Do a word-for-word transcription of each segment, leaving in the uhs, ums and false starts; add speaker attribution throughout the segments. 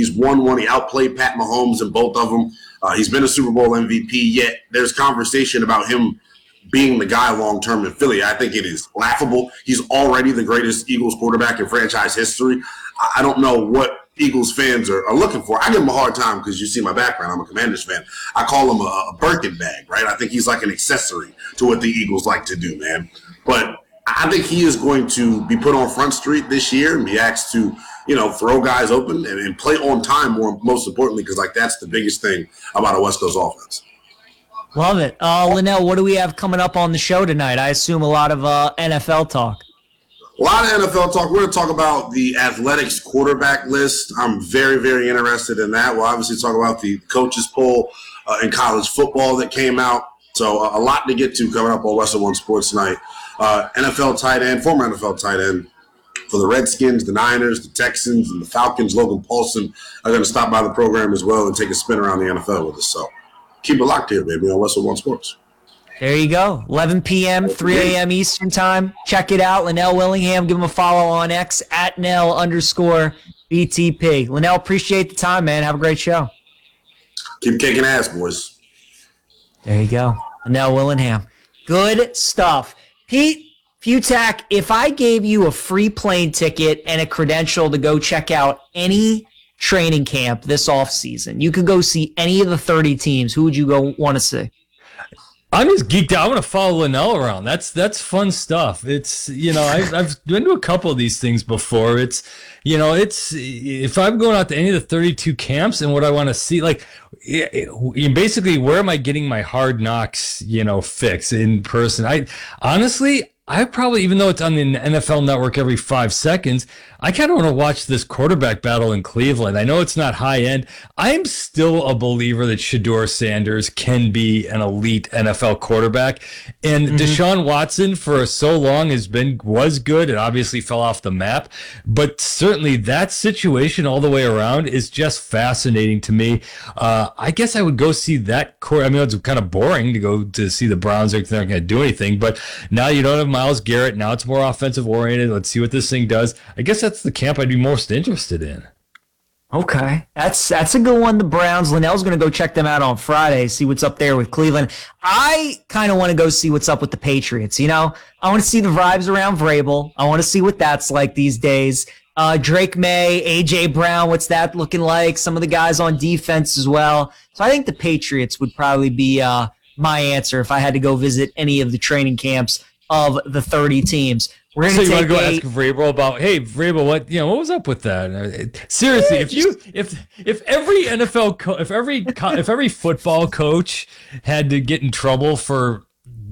Speaker 1: He's won one. He outplayed Pat Mahomes in both of them. Uh, he's been a Super Bowl M V P, yet there's conversation about him being the guy long-term in Philly. I think it is laughable. He's already the greatest Eagles quarterback in franchise history. I don't know what Eagles fans are, are looking for. I give him a hard time because you see my background. I'm a Commanders fan. I call him a, a Birkin bag, right? I think he's like an accessory to what the Eagles like to do, man. But I think he is going to be put on Front Street this year and be asked to, you know, throw guys open and, and play on time, more most importantly, because, like, that's the biggest thing about a West Coast offense.
Speaker 2: Love it. Uh, Linnell, what do we have coming up on the show tonight? I assume a lot of uh, N F L talk.
Speaker 1: A lot of N F L talk. We're going to talk about the Athletics quarterback list. I'm very, very interested in that. We'll obviously talk about the coaches poll uh, in college football that came out. So uh, a lot to get to coming up on Western One Sports tonight. Uh, N F L tight end, former N F L tight end for the Redskins, the Niners, the Texans, and the Falcons, Logan Paulson, are going to stop by the program as well and take a spin around the N F L with us. So keep it locked here, baby, on Western One Sports.
Speaker 2: There you go. eleven p.m., three a.m. Eastern time. Check it out. Linnell Willingham. Give him a follow on X at Nell underscore B T P. Linnell, appreciate the time, man. Have a great show.
Speaker 1: Keep kicking ass, boys.
Speaker 2: There you go. Linnell Willingham. Good stuff. Pete Fiutak, if I gave you a free plane ticket and a credential to go check out any training camp this offseason, you could go see any of the thirty teams, who would you go want to see?
Speaker 3: I'm just geeked out. I want to follow Linnell around. That's that's fun stuff. It's, you know, I've, I've been to a couple of these things before. It's, you know, it's, if I'm going out to any of the thirty-two camps and what I want to see, like, basically, where am I getting my Hard Knocks, you know, fix in person? I honestly, I probably, even though it's on the N F L Network every five seconds, I kind of want to watch this quarterback battle in Cleveland. I know it's not high end. I'm still a believer that Shedeur Sanders can be an elite N F L quarterback. And mm-hmm. Deshaun Watson for so long has been, was good. It obviously fell off the map. But certainly that situation all the way around is just fascinating to me. Uh, I guess I would go see that court. I mean, it's kind of boring to go to see the Browns. They're not going to do anything. But now you don't have Myles Garrett. Now it's more offensive oriented. Let's see what this thing does. I guess that's the camp I'd be most interested in.
Speaker 2: Okay, that's that's a good one. The Browns. Linnell's going to go check them out on Friday, see what's up there with Cleveland. I kind of want to go see what's up with the Patriots. You know, I want to see the vibes around Vrabel. I want to see what that's like these days. Uh, Drake May, A J Brown, what's that looking like? Some of the guys on defense as well. So I think the Patriots would probably be uh, my answer if I had to go visit any of the training camps of the thirty teams. We're
Speaker 3: so you want to go
Speaker 2: a,
Speaker 3: ask Vrabel about, hey, Vrabel, what you know, what was up with that? Seriously, if you if if every N F L co- if every co- if every football coach had to get in trouble for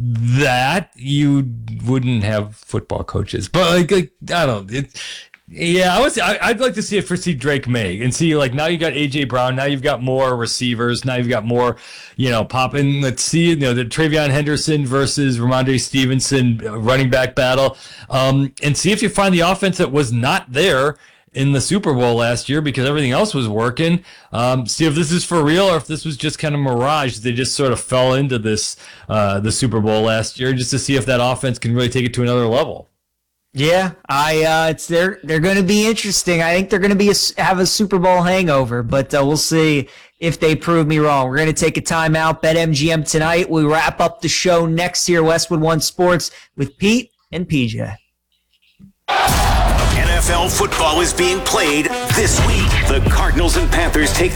Speaker 3: that, you wouldn't have football coaches. But like, like I don't. It, Yeah, I was. I, I'd like to see it for see Drake May and see, like, now you got A J Brown, now you've got more receivers, now you've got more, you know, popping. Let's see, you know, the Travion Henderson versus Ramondre Stevenson running back battle, um, and see if you find the offense that was not there in the Super Bowl last year because everything else was working. Um, see if this is for real or if this was just kind of mirage. They just sort of fell into this uh, the Super Bowl last year just to see if that offense can really take it to another level.
Speaker 2: Yeah, I uh, it's they're they're going to be interesting. I think they're going to be a, have a Super Bowl hangover, but uh, we'll see if they prove me wrong. We're going to take a timeout. BetMGM tonight. We wrap up the show next year, Westwood One Sports with Pete and P J.
Speaker 4: N F L football is being played this week. The Cardinals and Panthers take